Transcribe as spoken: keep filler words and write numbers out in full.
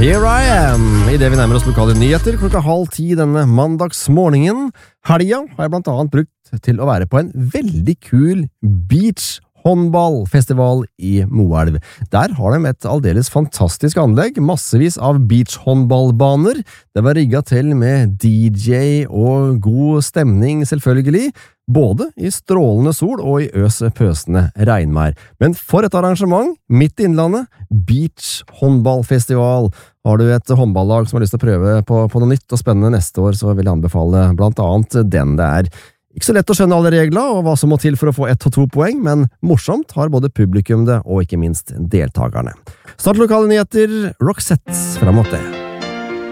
Here I am. I det vi nærmer oss lokale nyheter klokka halv ti denne mandagsmorgenen. Helga har jeg blant annet brukt til å være på en veldig kul beach håndballfestival i Moelv. Der har de et aldeles fantastisk anlegg, massevis av beachhåndballbaner. Det var rigget til med D J og god stemning selvfølgelig, både i strålende sol og i øse pøsende regnvær. Men for et arrangement, midt i innlandet, beachhåndballfestival. Har du et håndballag som har lyst til å prøve på, på noe nytt og spennende neste år, så vil jeg anbefale blant annet den. Det er ikke så lett å skjønne alle regler og hva som må til for å få ett og to poeng, men morsomt har både publikum det og ikke minst deltakerne. Snart lokale nyheter, Roxette frem mot det.